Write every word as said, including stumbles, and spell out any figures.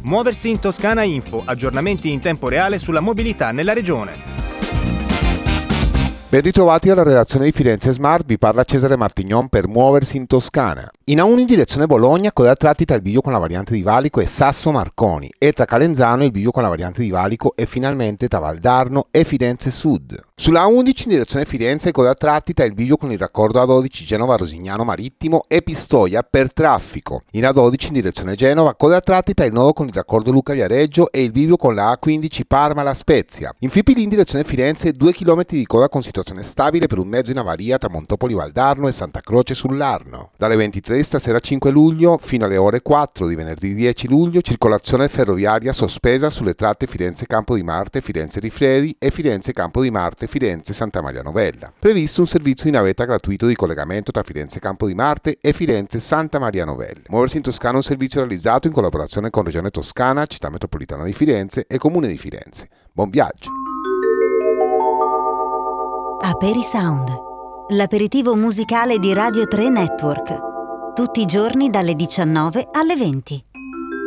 Muoversi in Toscana Info, aggiornamenti in tempo reale sulla mobilità nella regione. Ben ritrovati alla redazione di Firenze Smart, vi parla Cesare Martignon per Muoversi in Toscana. In A uno in direzione Bologna, coda tratti tra il bivio con la variante di Valico e Sasso Marconi, e tra Calenzano il bivio con la variante di Valico e finalmente tra Valdarno e Firenze Sud. Sulla A undici in direzione Firenze, coda tratti tra il bivio con il raccordo A dodici Genova Rosignano Marittimo e Pistoia per traffico. In A dodici in direzione Genova, coda tratti tra il nodo con il raccordo Lucca Viareggio e il bivio con la A quindici Parma La Spezia. In Fipili in direzione Firenze, due chilometri di coda con situazione stabile per un mezzo in avaria tra Montopoli Valdarno e Santa Croce sull'Arno. Dalle ventitré di stasera cinque luglio fino alle ore quattro di venerdì dieci luglio, circolazione ferroviaria sospesa sulle tratte Firenze Campo di Marte, Firenze Rifredi e Firenze Campo di Marte, Firenze Santa Maria Novella. Previsto un servizio di navetta gratuito di collegamento tra Firenze Campo di Marte e Firenze Santa Maria Novella. Muoversi in Toscana è un servizio realizzato in collaborazione con Regione Toscana, Città Metropolitana di Firenze e Comune di Firenze. Buon viaggio! Aperisound, l'aperitivo musicale di Radio tre Network. Tutti i giorni dalle diciannove alle venti.